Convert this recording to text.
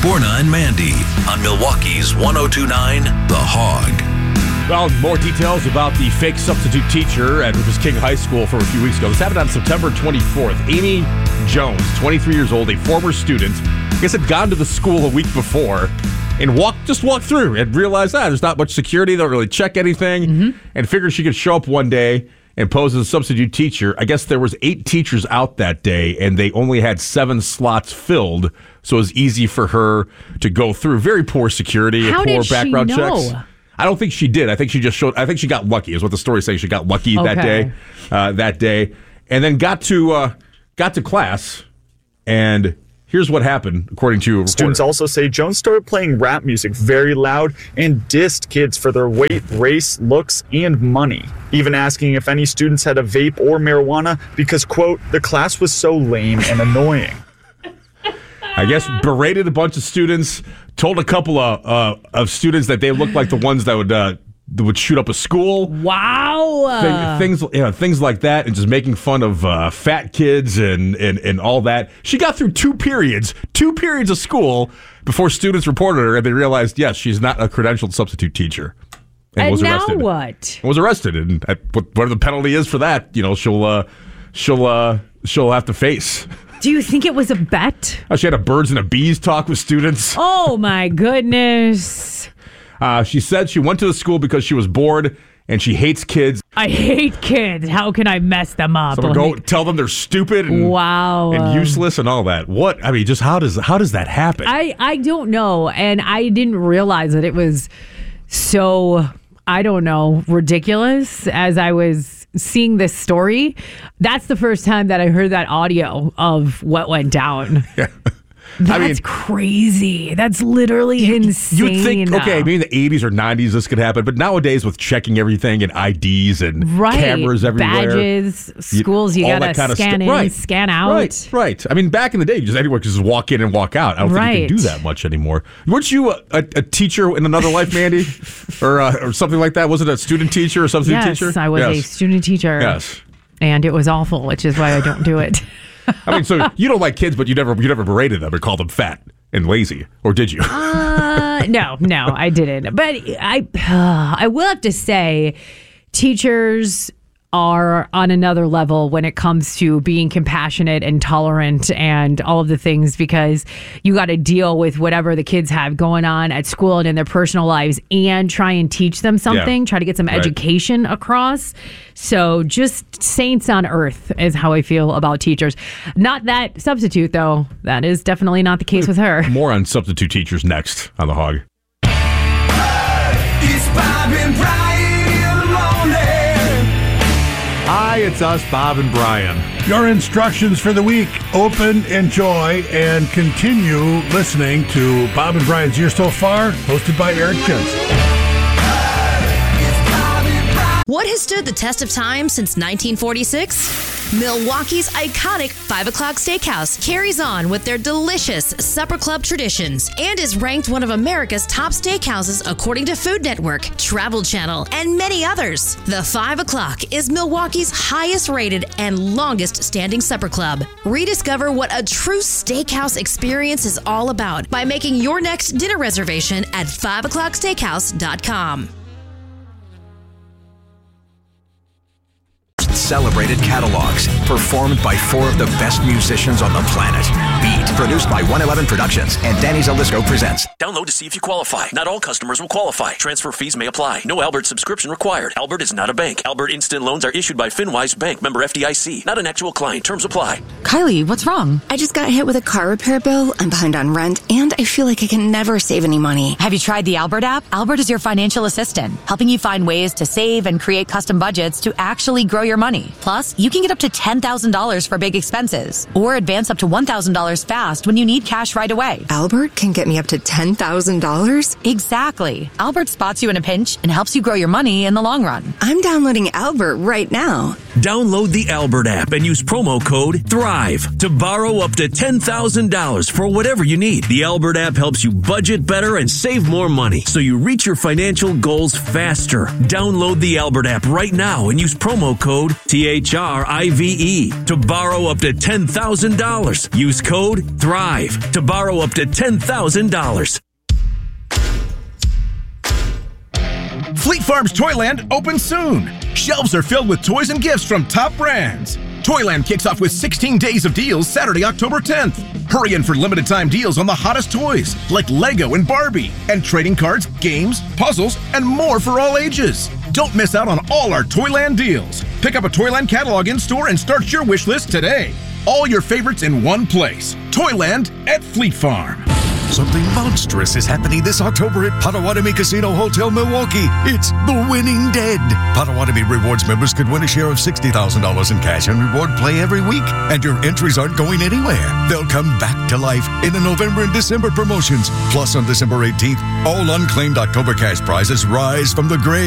Borna and Mandy on Milwaukee's 102.9 The Hog. Well, more details about the fake substitute teacher at Rufus King High School from a few weeks ago. This happened on September 24th. Amy Jones, 23 years old, a former student, I guess had gone to the school a week before and walked through and realized there's not much security. They don't really check anything, and figured she could show up one day and pose as a substitute teacher. I guess there was 8 teachers out that day, and they only had 7 slots filled, so it was easy for her to go through. Very poor security, How poor did background she know? checks. I don't think she did. I think she just showed. I think she got lucky, is what the story saying. She got lucky that day, and then got to class, and here's what happened, according to a reporter. Students also say Jones started playing rap music very loud and dissed kids for their weight, race, looks, and money. Even asking if any students had a vape or marijuana because, quote, the class was so lame and annoying. I guess berated a bunch of students, told a couple of students that they looked like the ones that would shoot up a school. Wow. Things like that, and just making fun of fat kids and all that. She got through 2 periods of school before students reported her, and they realized, yes, she's not a credentialed substitute teacher. And was now arrested. what? Was arrested, and whatever the penalty is for that, she'll have to face. Do you think it was a bet? She had a birds and a bees talk with students. Oh, my goodness. She said she went to the school because she was bored and she hates kids. I hate kids. How can I mess them up? So go tell them they're stupid and, and useless and all that. What? I mean, just how does that happen? I don't know. And I didn't realize that it was so, I don't know, ridiculous as I was seeing this story. That's the first time that I heard that audio of what went down. Yeah. That's crazy. That's literally insane. You'd think, okay, maybe in the 80s or 90s this could happen, but nowadays with checking everything and IDs and cameras everywhere. Badges, schools, you got to scan in, scan out. Right. I mean, back in the day, anyone could just walk in and walk out. I don't think you can do that much anymore. Weren't you a teacher in another life, Mandy? or something like that? Was it a student teacher or substitute teacher? Yes, I was a student teacher. Yes. And it was awful, which is why I don't do it. I mean, so you don't like kids, but you never berated them or called them fat and lazy, or did you? No, I didn't. But I will have to say, teachers are on another level when it comes to being compassionate and tolerant and all of the things, because you got to deal with whatever the kids have going on at school and in their personal lives and try and teach them something, try to get some education across. So just saints on earth is how I feel about teachers. Not that substitute, though. That is definitely not the case with her. More on substitute teachers next on The Hog. It's Bob and Brian in the morning. Hi, it's us, Bob and Brian. Your instructions for the week: open, enjoy, and continue listening to Bob and Brian's Year So Far, hosted by Eric Jensen. What has stood the test of time since 1946? Milwaukee's iconic 5 O'Clock Steakhouse carries on with their delicious supper club traditions and is ranked one of America's top steakhouses according to Food Network, Travel Channel, and many others. The 5 O'Clock is Milwaukee's highest rated and longest standing supper club. Rediscover what a true steakhouse experience is all about by making your next dinner reservation at 5o'clocksteakhouse.com. Celebrated catalogs, performed by 4 of the best musicians on the planet. Beat, produced by 111 Productions, and Danny Zalisco presents. Download to see if you qualify. Not all customers will qualify. Transfer fees may apply. No Albert subscription required. Albert is not a bank. Albert Instant Loans are issued by FinWise Bank, member FDIC. Not an actual client. Terms apply. Kylie, what's wrong? I just got hit with a car repair bill. I'm behind on rent, and I feel like I can never save any money. Have you tried the Albert app? Albert is your financial assistant, helping you find ways to save and create custom budgets to actually grow your money. Plus, you can get up to $10,000 for big expenses, or advance up to $1,000 fast when you need cash right away. Albert can get me up to $10,000? Exactly. Albert spots you in a pinch and helps you grow your money in the long run. I'm downloading Albert right now. Download the Albert app and use promo code THRIVE to borrow up to $10,000 for whatever you need. The Albert app helps you budget better and save more money so you reach your financial goals faster. Download the Albert app right now and use promo code THRIVE to borrow up to $10,000. Use code THRIVE to borrow up to $10,000. Fleet Farm's Toyland opens soon. Shelves are filled with toys and gifts from top brands. Toyland kicks off with 16 days of deals Saturday, October 10th. Hurry in for limited time deals on the hottest toys like Lego and Barbie, and trading cards, games, puzzles, and more for all ages. Don't miss out on all our Toyland deals. Pick up a Toyland catalog in-store and start your wish list today. All your favorites in one place. Toyland at Fleet Farm. Something monstrous is happening this October at Potawatomi Casino Hotel Milwaukee. It's the Winning Dead. Potawatomi Rewards members could win a share of $60,000 in cash and reward play every week. And your entries aren't going anywhere. They'll come back to life in the November and December promotions. Plus, on December 18th, all unclaimed October cash prizes rise from the grave.